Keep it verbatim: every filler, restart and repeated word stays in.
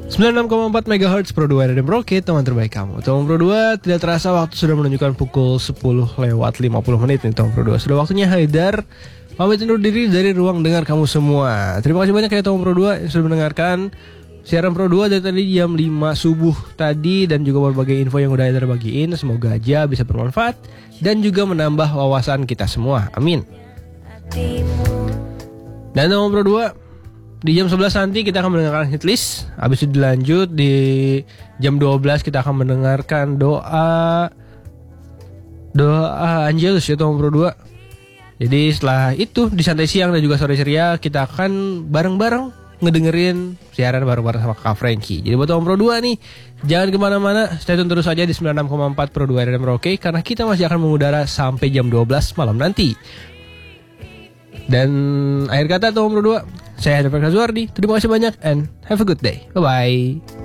sembilan puluh enam koma empat megahertz Pro dua R D Merauke, teman terbaik kamu. Teman Pro dua, tidak terasa waktu sudah menunjukkan pukul sepuluh lewat lima puluh menit nih Teman Pro dua. Sudah waktunya Haidar pamit undur diri dari ruang dengar kamu semua. Terima kasih banyak ya Teman Pro dua yang sudah mendengarkan siaran Pro dua dari tadi jam lima subuh tadi, dan juga berbagai info yang udah Haidar bagiin. Semoga aja bisa bermanfaat dan juga menambah wawasan kita semua. Amin. Dan Teman Pro dua, di jam sebelas nanti kita akan mendengarkan hitlist. Habis itu dilanjut di jam dua belas kita akan mendengarkan doa Doa Angelus ya Teman Pro dua. Jadi setelah itu di santai siang dan juga sore ceria kita akan bareng-bareng ngedengerin siaran bareng-bareng sama Kak Frankie. Jadi buat Teman Pro dua nih, jangan kemana-mana, stay tune terus aja di sembilan puluh enam koma empat Pro dua R D Merauke, karena kita masih akan mengudara sampai jam dua belas malam nanti. Dan akhir kata Teman Pro dua, saya Haidar Farhan Zuardi. Terima kasih banyak and have a good day. Bye bye.